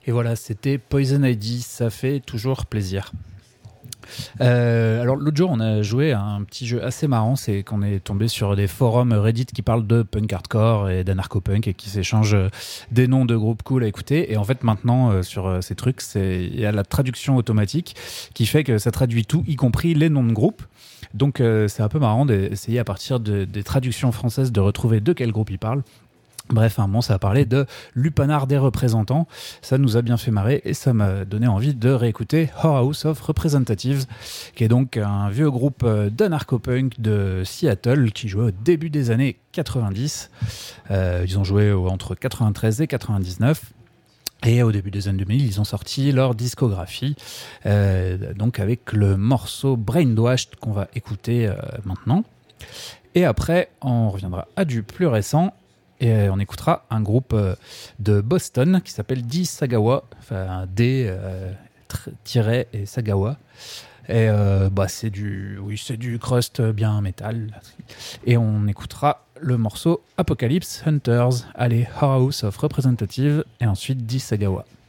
Et voilà, c'était Poison ID, ça fait toujours plaisir. Alors l'autre jour on a joué à un petit jeu assez marrant, c'est qu'on est tombé sur des forums Reddit qui parlent de punk hardcore et d'anarcho-punk et qui s'échangent des noms de groupes cool à écouter. Et en fait maintenant sur ces trucs, il y a la traduction automatique qui fait que ça traduit tout, y compris les noms de groupes. Donc c'est un peu marrant d'essayer à partir des traductions françaises de retrouver de quel groupe ils parlent. Bref, à un moment, ça a parlé de Lupanar des représentants. Ça nous a bien fait marrer et ça m'a donné envie de réécouter Whorehouse of Representatives, qui est donc un vieux groupe d'anarcho-punk de Seattle qui jouait au début des années 90. Ils ont joué entre 93 et 99. Et au début des années 2000, ils ont sorti leur discographie, donc avec le morceau Brainwashed qu'on va écouter maintenant. Et après, on reviendra à du plus récent. Et on écoutera un groupe de Boston qui s'appelle D Sagawa, enfin D et Sagawa. Et c'est du crust bien métal. Et on écoutera le morceau Apocalypse Hunters. Allez, Whorehouse of Representative et ensuite D Sagawa.